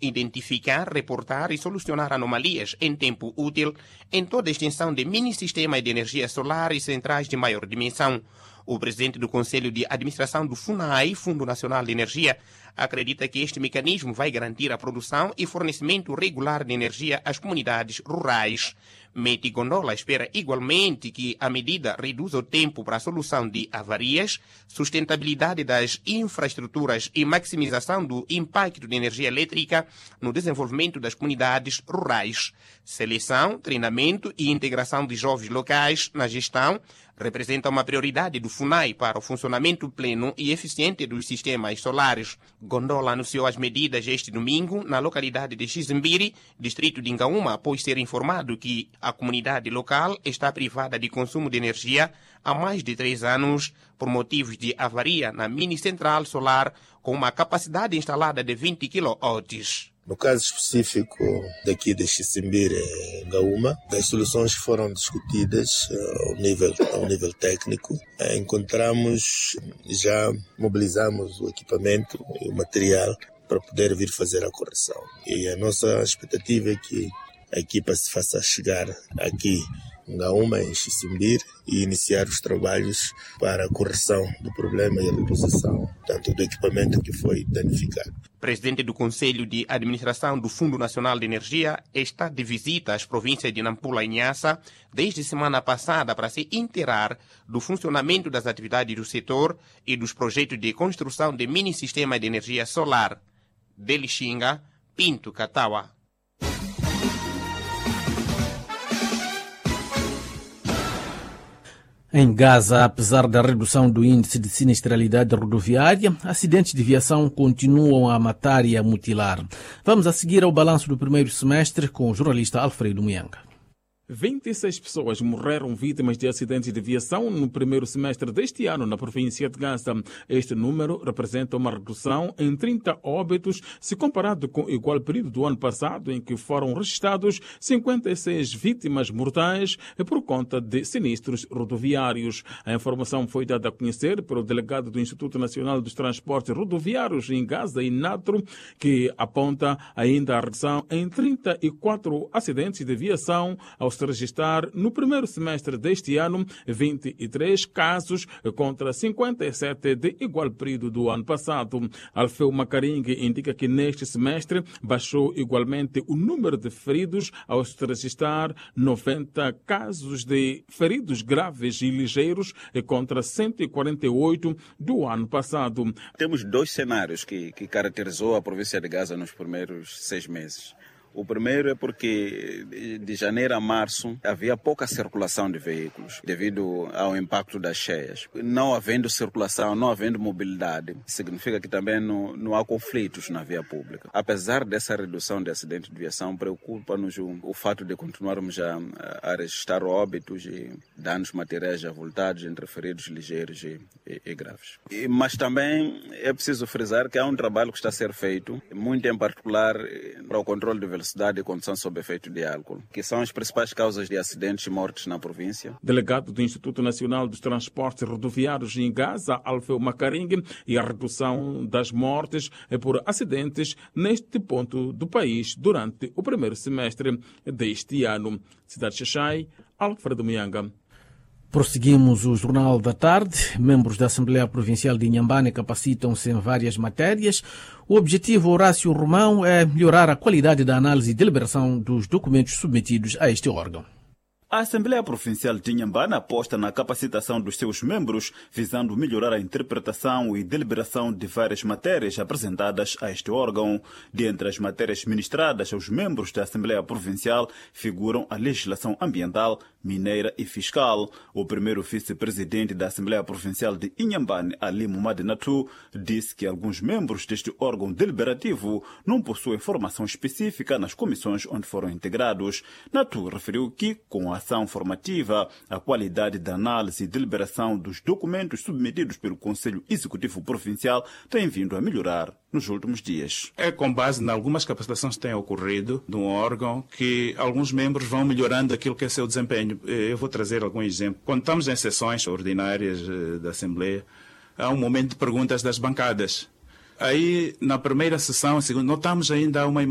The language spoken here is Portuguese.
identificar, reportar e solucionar anomalias em tempo útil em toda a extensão de mini-sistemas de energia solar e centrais de maior dimensão. O presidente do Conselho de Administração do FUNAI, Fundo Nacional de Energia, acredita que este mecanismo vai garantir a produção e fornecimento regular de energia às comunidades rurais. Meti Gondola espera igualmente que a medida reduza o tempo para a solução de avarias, sustentabilidade das infraestruturas e maximização do impacto de energia elétrica no desenvolvimento das comunidades rurais. Seleção, treinamento e integração de jovens locais na gestão representa uma prioridade do FUNAI para o funcionamento pleno e eficiente dos sistemas solares. Gondola anunciou as medidas este domingo na localidade de Xizimbiri, distrito de Ingaúma, após ser informado que a comunidade local está privada de consumo de energia há mais de 3 anos por motivos de avaria na mini-central solar com uma capacidade instalada de 20 kW. No caso específico daqui de Xizimbiri, Ingaúma, as soluções foram discutidas ao nível técnico. Já mobilizamos o equipamento e o material para poder vir fazer a correção. E a nossa expectativa é que a equipa se faça chegar aqui em Ingaúma, em Xizimbiri, e iniciar os trabalhos para a correção do problema e a reposição, tanto do equipamento que foi danificado. Presidente do Conselho de Administração do Fundo Nacional de Energia está de visita às províncias de Nampula e Niassa desde semana passada para se inteirar do funcionamento das atividades do setor e dos projetos de construção de mini-sistemas de energia solar. De Lixinga, Pinto Katawa. Em Gaza, apesar da redução do índice de sinistralidade rodoviária, acidentes de viação continuam a matar e a mutilar. Vamos a seguir ao balanço do primeiro semestre com o jornalista Alfredo Muyanga. 26 pessoas morreram vítimas de acidentes de viação no primeiro semestre deste ano na província de Gaza. Este número representa uma redução em 30 óbitos se comparado com o igual período do ano passado, em que foram registrados 56 vítimas mortais por conta de sinistros rodoviários. A informação foi dada a conhecer pelo delegado do Instituto Nacional dos Transportes Rodoviários em Gaza, INATRO, que aponta ainda a redução em 34 acidentes de viação ao se registrar no primeiro semestre deste ano 23 casos contra 57 de igual período do ano passado. Alfeu Macaringue indica que neste semestre baixou igualmente o número de feridos ao se registrar 90 casos de feridos graves e ligeiros contra 148 do ano passado. Temos 2 cenários que caracterizou a província de Gaza nos primeiros 6 meses. O primeiro é porque de janeiro a março havia pouca circulação de veículos devido ao impacto das cheias. Não havendo circulação, não havendo mobilidade, significa que também não há conflitos na via pública. Apesar dessa redução de acidentes de viação, preocupa-nos o fato de continuarmos a registrar óbitos e danos materiais avultados entre feridos ligeiros e graves. Mas também é preciso frisar que há um trabalho que está a ser feito, muito em particular para o controle de velocidade e condução sob efeito de álcool, que são as principais causas de acidentes e mortes na província. Delegado do Instituto Nacional dos Transportes Rodoviários em Gaza, Alfeu Macaringue, e a redução das mortes por acidentes neste ponto do país durante o primeiro semestre deste ano. Cidade de Xaxai, Alfredo Muyanga. Prosseguimos o Jornal da Tarde. Membros da Assembleia Provincial de Inhambane capacitam-se em várias matérias. O objetivo, Horácio Romão, é melhorar a qualidade da análise e deliberação dos documentos submetidos a este órgão. A Assembleia Provincial de Inhambane aposta na capacitação dos seus membros, visando melhorar a interpretação e deliberação de várias matérias apresentadas a este órgão. Dentre as matérias ministradas aos membros da Assembleia Provincial figuram a legislação ambiental, mineira e fiscal. O primeiro vice-presidente da Assembleia Provincial de Inhambane, Ali Momade Natu, disse que alguns membros deste órgão deliberativo não possuem formação específica nas comissões onde foram integrados. Natu referiu que, com a ação formativa, a qualidade da análise e deliberação dos documentos submetidos pelo Conselho Executivo Provincial tem vindo a melhorar nos últimos dias. É com base em algumas capacitações que têm ocorrido no órgão que alguns membros vão melhorando aquilo que é seu desempenho. Eu vou trazer algum exemplo. Quando estamos em sessões ordinárias da Assembleia, há um momento de perguntas das bancadas. Aí, na primeira sessão, notamos ainda uma